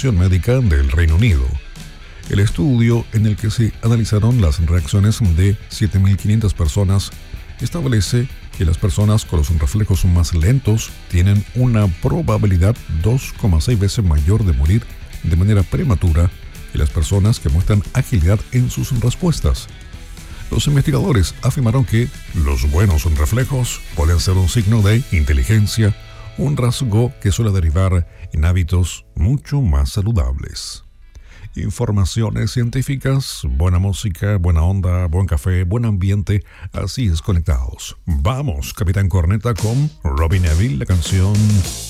Asociación Médica del Reino Unido. El estudio, en el que se analizaron las reacciones de 7.500 personas, establece que las personas con los reflejos más lentos tienen una probabilidad 2,6 veces mayor de morir de manera prematura que las personas que muestran agilidad en sus respuestas. Los investigadores afirmaron que los buenos reflejos pueden ser un signo de inteligencia, un rasgo que suele derivar en hábitos mucho más saludables. Informaciones científicas, buena música, buena onda, buen café, buen ambiente, así es Conectados. Vamos, Capitán Corneta con Robbie Neville, la canción